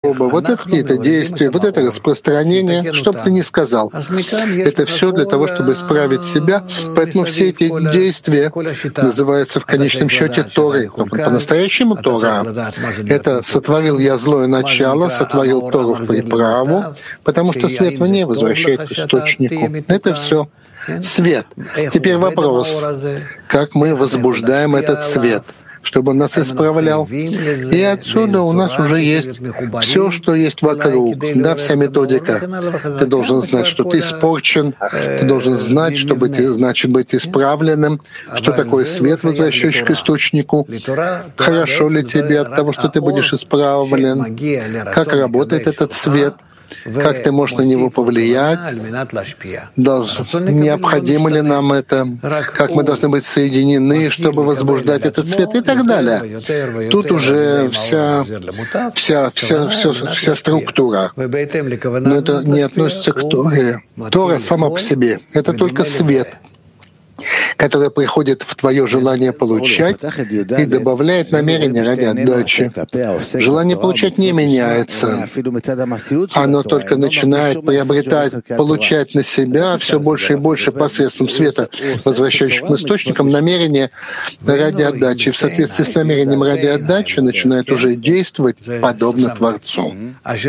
учеба, вот это какие-то действия, вот это распространение, что бы ты ни сказал. Это все для того, чтобы исправить себя. Поэтому все эти действия называются в конечном счете Торой. По-настоящему Тора — это «сотворил я злое начало, сотворил Тору в приправу», потому что свет в ней возвращает к источнику. Это все свет. Теперь вопрос, как мы возбуждаем этот свет, чтобы он нас исправлял. И отсюда у нас уже есть все, что есть вокруг, да, вся методика. Ты должен знать, что ты испорчен, ты должен знать, чтобы ты, значит, быть исправленным, что такое свет, возвращающий к источнику, хорошо ли тебе от того, что ты будешь исправлен, как работает этот свет, как ты можешь на него повлиять, необходимо ли нам это, как мы должны быть соединены, чтобы возбуждать этот свет и так далее. Тут уже вся структура. Но это не относится к Торе. Тора сама по себе — это только свет, которое приходит в твое желание получать и добавляет намерение ради отдачи. Желание получать не меняется. Оно только начинает приобретать, получать на себя все больше и больше посредством света, возвращающих к источникам, намерение ради отдачи. В соответствии с намерением ради отдачи начинает уже действовать подобно Творцу. Вот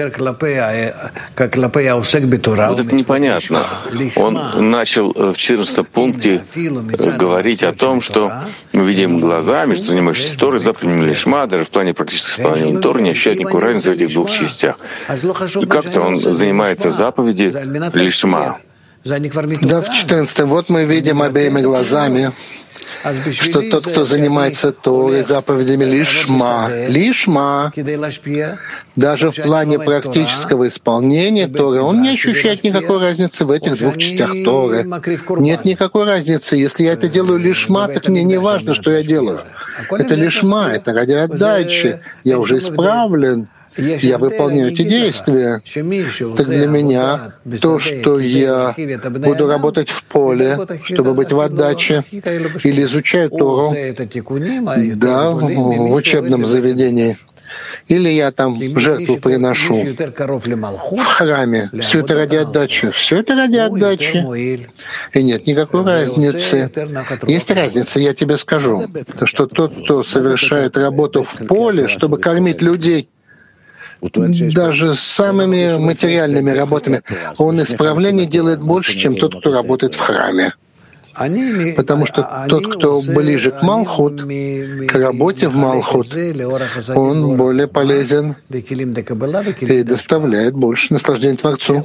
это непонятно. Он начал в 14 пункте говорить о том, что мы видим глазами, что занимаешься Торой, заповедями Лишма, даже в плане практического исполнения Торы не ощущает никакой разницы в этих двух частях. Как-то он занимается заповеди Лишма. Да, в 14 вот мы видим обеими глазами, что тот, кто занимается Торой, заповедями Лишма, даже в плане практического исполнения Торы, он не ощущает никакой разницы в этих двух частях Торы. Нет никакой разницы. Если я это делаю Лишма, так мне не важно, что я делаю. Это Лишма, это ради отдачи. Я уже исправлен. Я выполняю эти действия. Так для меня то, что я буду работать в поле, чтобы быть в отдаче, или изучаю Тору, да, в учебном заведении, или я там жертву приношу в храме. Все это ради отдачи. Все это ради отдачи. И нет никакой разницы. Есть разница, я тебе скажу, что тот, кто совершает работу в поле, чтобы кормить людей, даже самыми материальными работами, он исправление делает больше, чем тот, кто работает в храме. Потому что тот, кто ближе к Малхут, к работе в Малхут, он более полезен и доставляет больше наслаждения Творцу.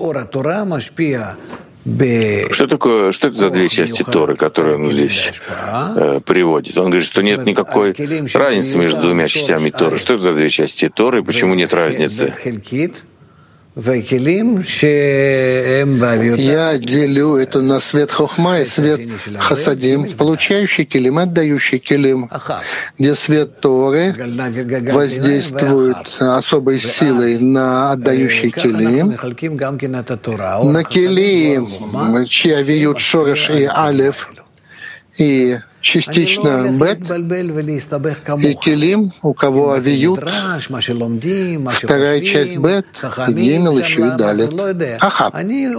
Что это за две части Торы, которые он здесь приводит? Он говорит, что нет никакой разницы между двумя частями Торы. Что это за две части Торы и почему нет разницы? Я делю это на свет Хохма и свет Хасадим, получающий килим, отдающий килим, где свет Торы воздействует особой силой на отдающий килим, на килим, чьи авиют Шореш и Алеф, и частично Бет, и Килим, у кого авиют, вторая часть Бет, и Гимел еще и Далет. Ахаб.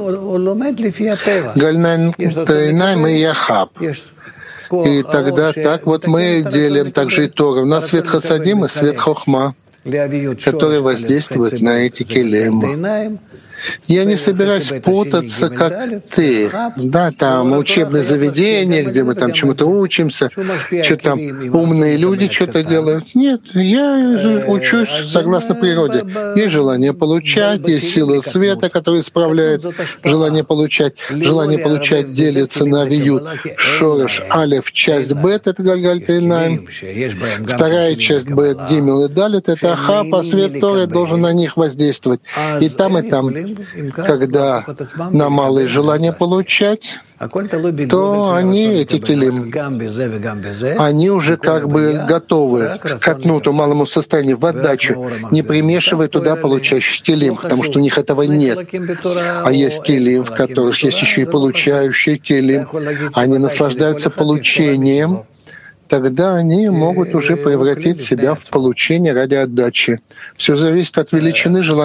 Гальнайн, Тайнайм и Ахаб. И тогда так вот мы делим также и Тору. У нас свет Хасадим и свет Хохма, который воздействует на эти Килим. Я не собираюсь путаться, как ты. Да, там учебные заведения, где мы там чему-то учимся, что там умные люди что-то делают. Нет, я учусь согласно природе. Есть желание получать, есть сила света, которая исправляет желание получать. Желание получать делится на авиют Шореш, Алеф, часть Бет, это Гальгаль Тейнаим. Вторая часть Бет, Гимел и Далет, это Ахаб, а свет Торы должен на них воздействовать. И там, когда на малое желание получать, то они, эти килим, они уже как бы готовы к отнуту малому состоянию, в отдачу, не примешивая туда получающих килим, потому что у них этого нет. А есть килим, в которых есть еще и получающие килим. Они наслаждаются получением, тогда они могут уже превратить себя в получение ради отдачи. Все зависит от величины желания.